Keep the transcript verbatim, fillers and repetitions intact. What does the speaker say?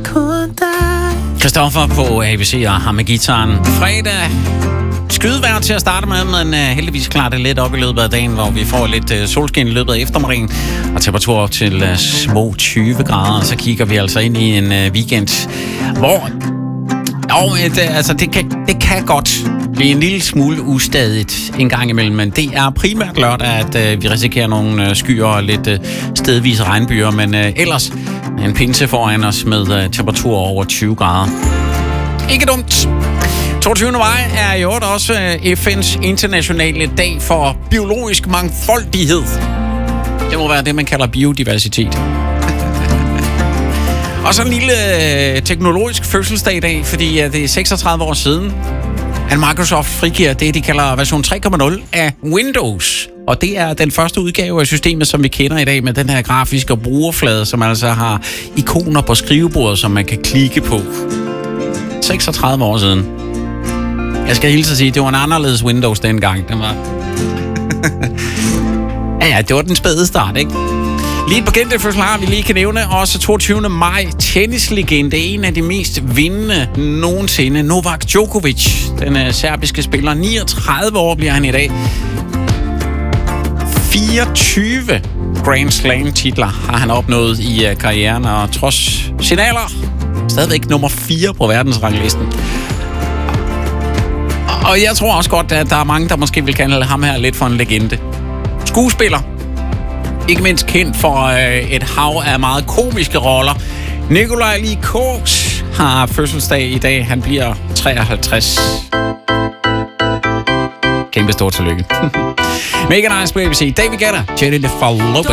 kun dig. Christoffer på A B C og har med gitaren. Fredag. Skydevejr til at starte med, men uh, heldigvis klarer det lidt op i løbet af dagen, hvor vi får lidt uh, solskin i løbet af eftermiddagen, og temperatur op til uh, små tyve grader. Så kigger vi altså ind i en uh, weekend, hvor jo, det, altså, det, kan, det kan godt blive en lille smule ustadigt en gang imellem, men det er primært lørdag, at uh, vi risikerer nogle uh, skyer og lidt uh, stedvise regnbyer, men uh, ellers en pinse foran os med uh, temperatur over tyve grader. Ikke dumt. toogtyvende maj er i øvrigt også F N's internationale dag for biologisk mangfoldighed. Det må være det, man kalder biodiversitet. Og så en lille teknologisk fødselsdag i dag, fordi det er seksogtredive år siden, at Microsoft frigiver det, de kalder version tre punkt nul af Windows. Og det er den første udgave af systemet, som vi kender i dag, med den her grafiske brugerflade, som altså har ikoner på skrivebordet, som man kan klikke på. seksogtredive år siden. Jeg skal hilse at sige, at det var en anderledes Windows dengang. Det var... ja, ja, det var den spæde start, ikke? Lige på gennemfødselsdag, vi lige kan nævne, også toogtyvende maj, tennislegende, en af de mest vindende nogensinde, Novak Djokovic, den uh, serbiske spiller. niogtredive år bliver han i dag. fireogtyve Grand Slam-titler har han opnået i uh, karrieren, og trods sin alder, stadigvæk nummer fire på verdensranglisten. Og jeg tror også godt, at der er mange, der måske vil kalde ham her lidt for en legende. Skuespiller. Ikke mindst kendt for øh, et hav af meget komiske roller. Nikolaj Lie Kaas har fødselsdag i dag. Han bliver treoghalvtreds. Kæmpe stort tillykke. Mega nice på A B C. David Guetta, Jennifer Lopez.